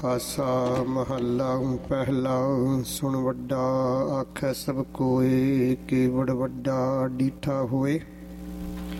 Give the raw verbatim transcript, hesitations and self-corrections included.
ਖਾਸਾ ਮਹੱਲਾ ਪਹਿਲਾ। ਸੁਣ ਵੱਡਾ ਆਖੈ ਸਭ ਕੋਏ, ਕੇਵੜ ਵੱਡਾ ਡੀਠਾ ਹੋਏ।